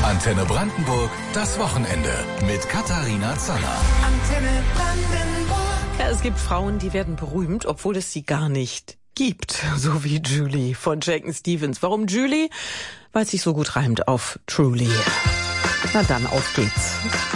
Antenne Brandenburg, das Wochenende mit Katharina Zaller. Antenne Brandenburg. Ja, es gibt Frauen, die werden berühmt, obwohl es sie gar nicht gibt. So wie Julie von Shakin' Stevens. Warum Julie? Weil es sich so gut reimt auf Truly. Na dann, auf geht's.